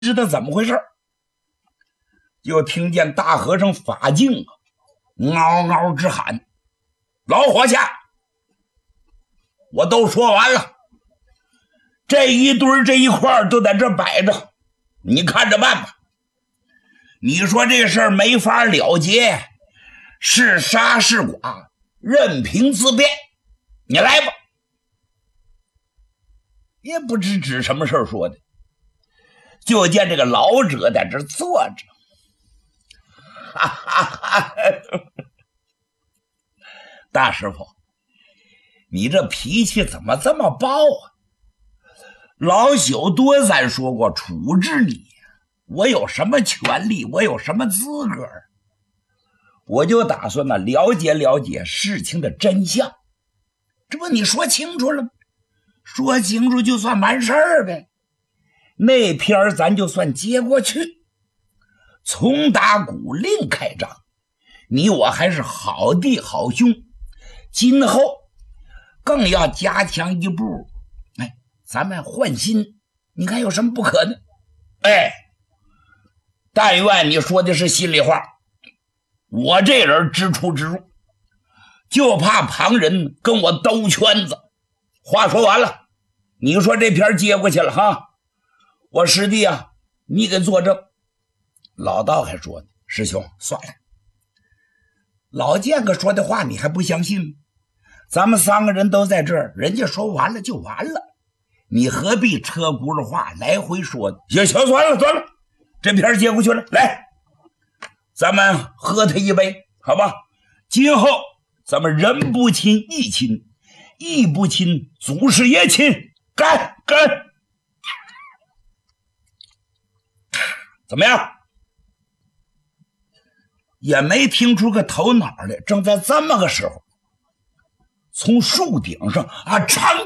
知道怎么回事，就听见大和尚法净嗷嗷直喊：“老伙计，我都说完了，这一堆这一块都在这摆着，你看着办吧。你说这事儿没法了结，是杀是剐，任凭自便，你来吧。”也不知指什么事儿说的，就见这个老者在这坐着，哈哈哈！大师傅，你这脾气怎么这么暴啊？老朽多咱说过处置你，我有什么权利，我有什么资格？我就打算呢了解了解事情的真相。这不你说清楚了吗？说清楚就算完事儿呗，那篇咱就算接过去，从打鼓另开张。你我还是好弟好兄，今后更要加强一步。哎，咱们换心，你看有什么不可呢？哎，但愿你说的是心里话。我这人直出直入，就怕旁人跟我兜圈子。话说完了，你说这篇接过去了哈，我师弟啊，你给作证。老道还说呢，师兄算了，老剑哥说的话你还不相信吗？咱们三个人都在这儿，人家说完了就完了，你何必车轱辘话来回说呢？行，算了，这篇接过去了，来，咱们喝他一杯，好吧？今后咱们人不亲义亲，义不亲祖师爷亲，干！怎么样？也没听出个头脑来。正在这么个时候，从树顶上长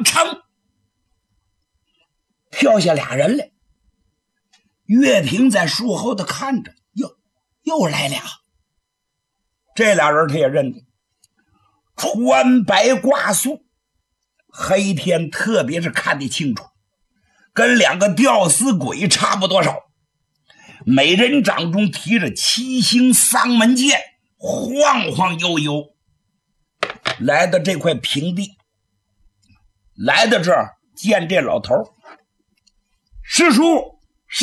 跳下俩人来。岳平在树后头看着，又来俩。这俩人他也认得，穿白挂素，黑天特别是看得清楚，跟两个吊死鬼差不多少。每人掌中提着七星丧门剑，晃晃悠悠来到这块平地。来到这儿见这老头，师叔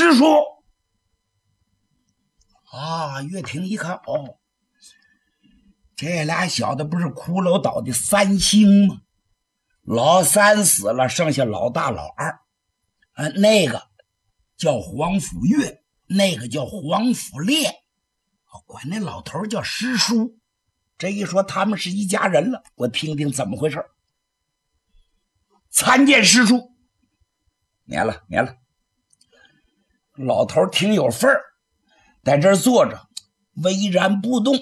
岳霆一看，这俩小子不是骷髅岛的三星吗？老三死了，剩下老大老二，那个叫黄甫岳，那个叫黄甫烈，管那老头叫师叔。这一说他们是一家人了，我听听怎么回事。参见师叔。免了。老头挺有份儿，在这儿坐着巍然不动。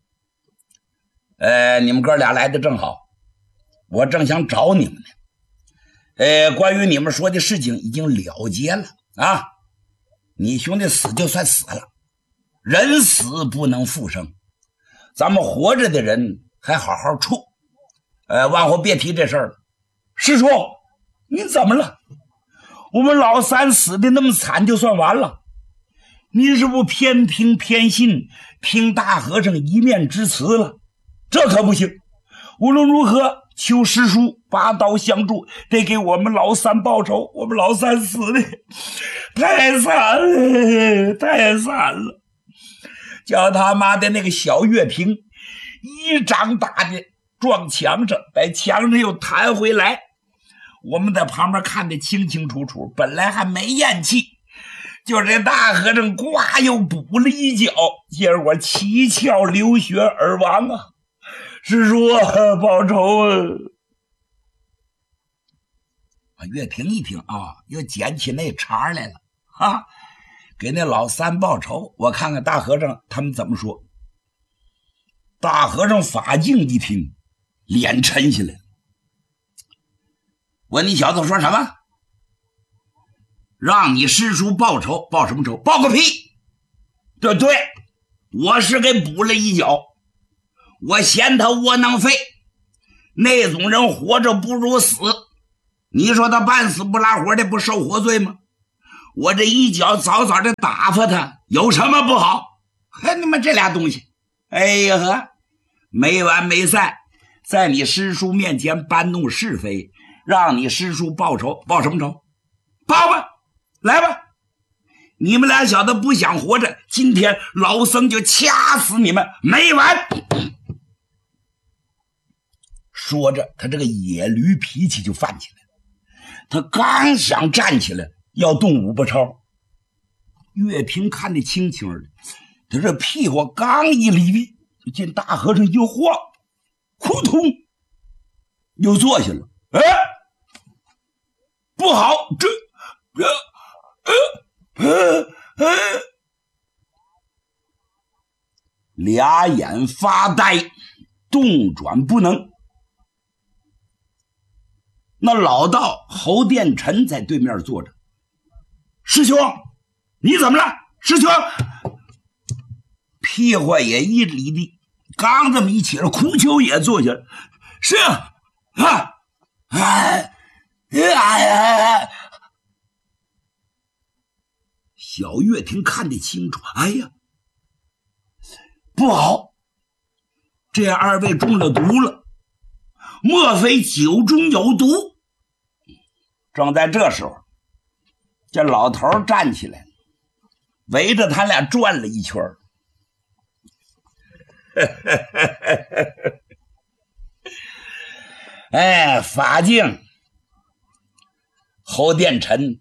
你们哥俩来的正好，我正想找你们呢。关于你们说的事情已经了结了啊。你兄弟死就算死了，人死不能复生，咱们活着的人还好好处。往后别提这事儿了。师叔，你怎么了？我们老三死的那么惨就算完了，你是不偏听偏信，听大和尚一面之词了？这可不行，无论如何求师叔拔刀相助，得给我们老三报仇。我们老三死的太惨了，叫他妈的那个小岳平一掌打的撞墙上，把墙上又弹回来。我们在旁边看得清清楚楚，本来还没咽气，就这大和尚呱又补了一脚，结果七窍流血而亡啊！师叔报仇啊！岳平一听又捡起那茬来了给那老三报仇。我看看大和尚他们怎么说。大和尚法净一听，脸沉下来了。问你小子说什么？让你师叔报仇，报什么仇？报个屁！对，我是给补了一脚，我嫌他窝囊废。那种人活着不如死，你说他半死不拉活的不受活罪吗？ 我这一脚早早的打发他，有什么不好？嘿，你们这俩东西，哎呀呵，没完没散，在你师叔面前搬弄是非，让你师叔报仇，报什么仇？报吧，来吧！你们俩小子不想活着，今天老僧就掐死你们，没完！说着，他这个野驴脾气就犯起来了。他刚想站起来要动五步超，岳平看得清清的，他这屁股刚一离，就见大和尚一晃，扑通又坐下了。哎，不好，俩眼发呆，动转不能。那老道侯殿臣在对面坐着。师兄，你怎么了？师兄，屁股也一离地，刚这么一起来，哭丘也坐下了。是啊，小岳听看得清楚，哎呀，不好，这二位中了毒了，莫非酒中有毒？正在这时候，这老头站起来，围着他俩转了一圈。哎，法镜，侯殿臣，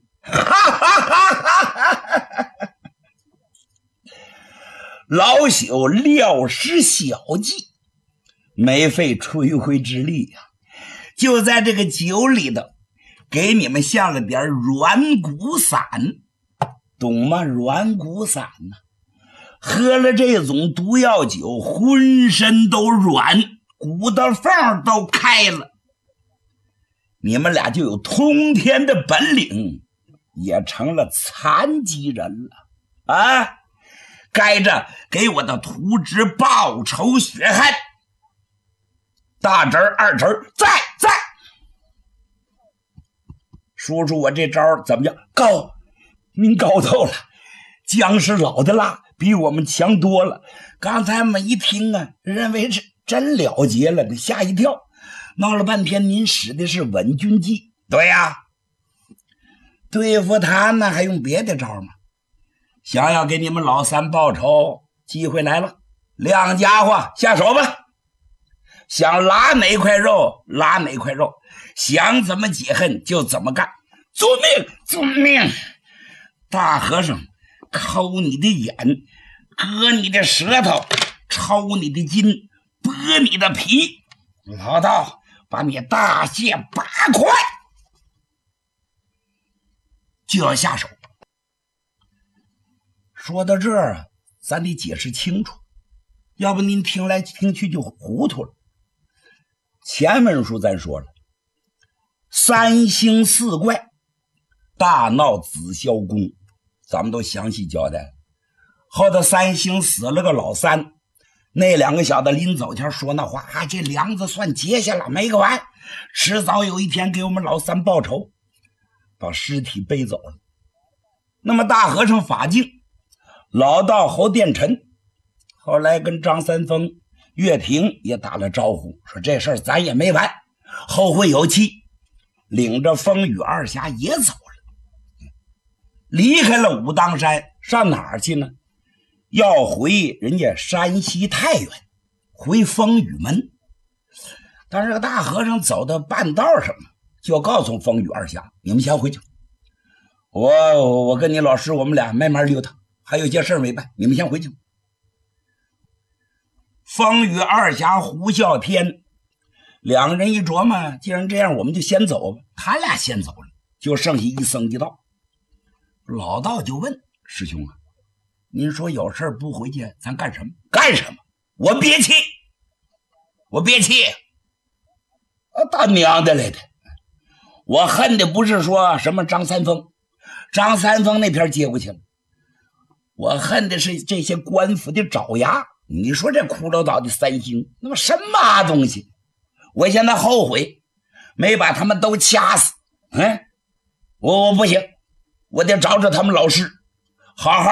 老朽料施小计，没费吹灰之力呀，就在这个酒里头给你们下了点软骨散，懂吗？软骨散呢，喝了这种毒药酒，浑身都软，骨头缝都开了，你们俩就有通天的本领，也成了残疾人了啊！该着给我的徒侄报仇雪恨。大侄儿、二侄儿在。叔叔，我这招怎么样？高，您高透了，姜是老的辣，比我们强多了。刚才我们一听啊，认为是真了结了，吓一跳。闹了半天，您使的是稳军计。对呀，对付他呢，还用别的招吗？想要给你们老三报仇，机会来了，亮家伙，下手吧！想拉哪块肉拉哪块肉，想怎么解恨就怎么干，遵命遵命！大和尚抠你的眼，割你的舌头，抽你的筋，剥你的皮，老道把你大卸8块，就要下手。说到这儿啊，咱得解释清楚，要不您听来听去就糊涂了。前文书咱说了，3星4怪大闹紫霄宫，咱们都详细交代了。后头3星死了个老三，那2个小子临走前说那话啊，这梁子算结下了，没个完，迟早有一天给我们老三报仇，把尸体背走了。那么大和尚法镜，老道侯殿臣，后来跟张三丰、岳平也打了招呼，说这事儿咱也没完，后会有期，领着风雨二侠也走了，离开了武当山，上哪儿去呢？要回人家山西太原，回风雨门。但是大和尚走到半道上，就告诉风雨二侠，你们先回去，我跟你老师我们俩慢慢溜达，还有些事没办，你们先回去。风雨二侠胡啸天2个人一琢磨，既然这样我们就先走吧，他俩先走了，就剩下一僧一道。老道就问师兄啊，您说有事不回去咱干什么？干什么？我憋气，我憋气啊！大娘的来的，我恨的不是说什么张三丰那边接过去了，我恨的是这些官府的爪牙。你说这骷髅岛的3星那么什么东西，我现在后悔没把他们都掐死。我不行， 我得找找他们老师，好好